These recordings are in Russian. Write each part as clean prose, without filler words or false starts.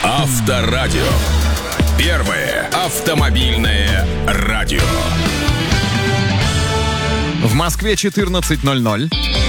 Авторадио. Первое автомобильное радио. В Москве 14:00.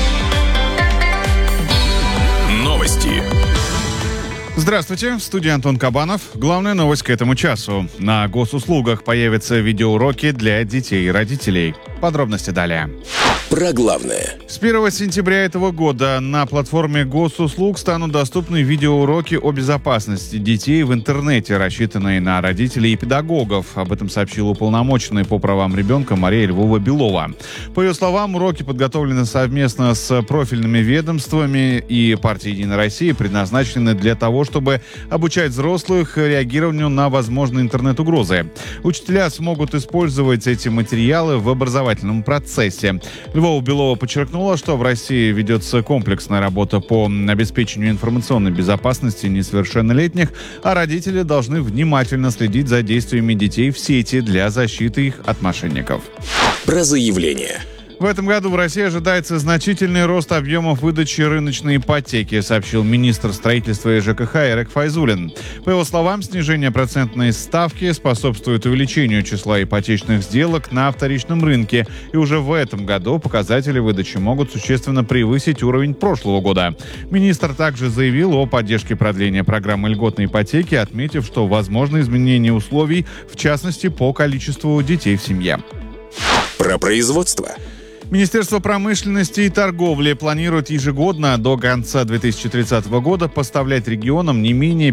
Новости. Здравствуйте, в студии Антон Кабанов. Главная новость к этому часу. На госуслугах появятся видеоуроки для детей и родителей. Подробности далее. Про главное. С 1 сентября этого года на платформе госуслуг станут доступны видеоуроки о безопасности детей в интернете, рассчитанные на родителей и педагогов. Об этом сообщил уполномоченный по правам ребенка Мария Львова-Белова. По ее словам, уроки подготовлены совместно с профильными ведомствами и партией «Единая Россия», предназначены для того, чтобы обучать взрослых реагированию на возможные интернет-угрозы. Учителя смогут использовать эти материалы в образовательном процессе. Львова-Белова подчеркнула, что в России ведется комплексная работа по обеспечению информационной безопасности несовершеннолетних, а родители должны внимательно следить за действиями детей в сети для защиты их от мошенников. Про заявление. В этом году в России ожидается значительный рост объемов выдачи рыночной ипотеки, сообщил министр строительства и ЖКХ Эрик Файзулин. По его словам, снижение процентной ставки способствует увеличению числа ипотечных сделок на вторичном рынке, и уже в этом году показатели выдачи могут существенно превысить уровень прошлого года. Министр также заявил о поддержке продления программы льготной ипотеки, отметив, что возможны изменения условий, в частности, по количеству детей в семье. Про производство. Министерство промышленности и торговли планирует ежегодно до конца 2030 года поставлять регионам не менее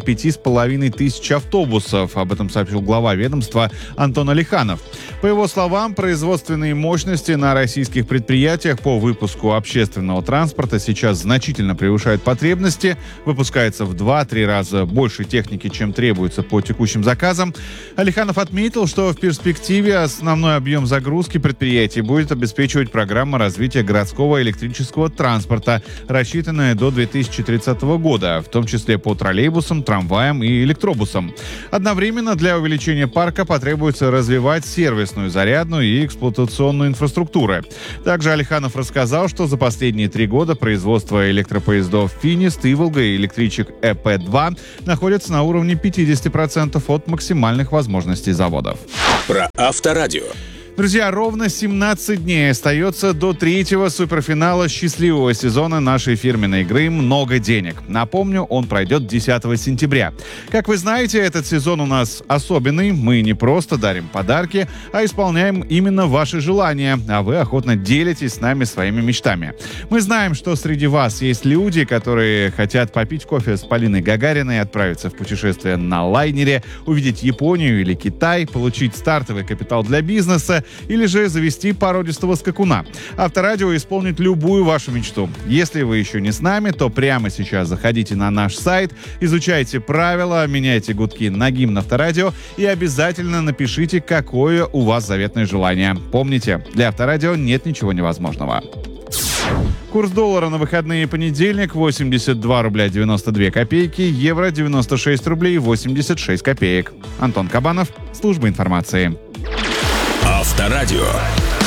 5500 автобусов. Об этом сообщил глава ведомства Антон Алиханов. По его словам, производственные мощности на российских предприятиях по выпуску общественного транспорта сейчас значительно превышают потребности. Выпускается в 2-3 раза больше техники, чем требуется по текущим заказам. Алиханов отметил, что в перспективе основной объем загрузки предприятий будет обеспечивать программа развития городского электрического транспорта, рассчитанная до 2030 года, в том числе по троллейбусам, трамваям и электробусам. Одновременно для увеличения парка потребуется развивать сервисную, зарядную и эксплуатационную инфраструктуру. Также Алиханов рассказал, что за последние 3 года производство электропоездов «Финист», «Иволга» и электричек ЭП-2 находятся на уровне 50% от максимальных возможностей заводов. Про Авторадио. Друзья, ровно 17 дней остается до 3-го суперфинала счастливого сезона нашей фирменной игры «Много денег». Напомню, он пройдет 10 сентября. Как вы знаете, этот сезон у нас особенный. Мы не просто дарим подарки, а исполняем именно ваши желания, а вы охотно делитесь с нами своими мечтами. Мы знаем, что среди вас есть люди, которые хотят попить кофе с Полиной Гагариной, отправиться в путешествие на лайнере, увидеть Японию или Китай, получить стартовый капитал для бизнеса, или же завести породистого скакуна. Авторадио исполнит любую вашу мечту. Если вы еще не с нами, то прямо сейчас заходите на наш сайт, изучайте правила, меняйте гудки на гимн Авторадио и обязательно напишите, какое у вас заветное желание. Помните, для Авторадио нет ничего невозможного. Курс доллара на выходные: понедельник 82 рубля 92 копейки, евро 96 рублей 86 копеек. Антон Кабанов, служба информации. Авторадио.